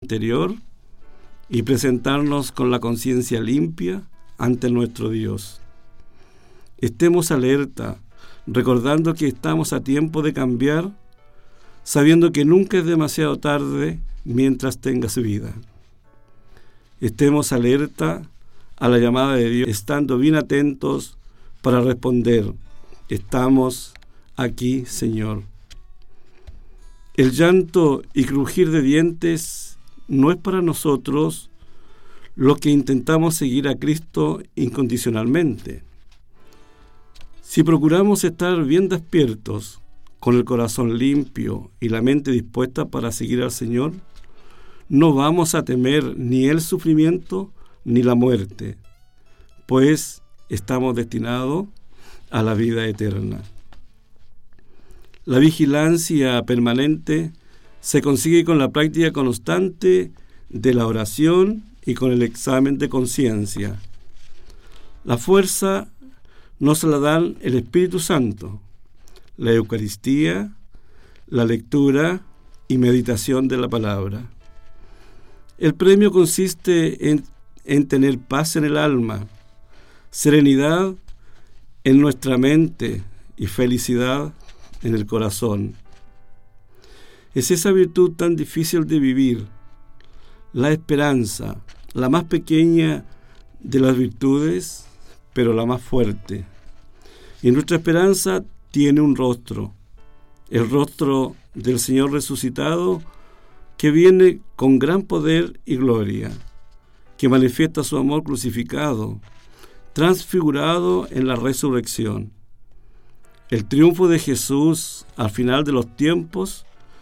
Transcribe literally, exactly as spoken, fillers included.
interior y presentarnos con la conciencia limpia ante nuestro Dios. Estemos alerta, recordando que estamos a tiempo de cambiar, sabiendo que nunca es demasiado tarde mientras tengas vida. Estemos alerta a la llamada de Dios, estando bien atentos para responder: estamos aquí, Señor. El llanto y crujir de dientes no es para nosotros los que intentamos seguir a Cristo incondicionalmente. Si procuramos estar bien despiertos, con el corazón limpio y la mente dispuesta para seguir al Señor, no vamos a temer ni el sufrimiento ni la muerte, pues estamos destinados a la vida eterna. La vigilancia permanente se consigue con la práctica constante de la oración y con el examen de conciencia. La fuerza nos la dan el Espíritu Santo, la Eucaristía, la lectura y meditación de la palabra. El premio consiste en, en tener paz en el alma, serenidad en nuestra mente y felicidad en el corazón. Es esa virtud tan difícil de vivir, la esperanza, la más pequeña de las virtudes, pero la más fuerte. Y nuestra esperanza tiene un rostro, el rostro del Señor resucitado, que viene con gran poder y gloria, que manifiesta su amor crucificado, transfigurado en la resurrección. El triunfo de Jesús al final de los tiempos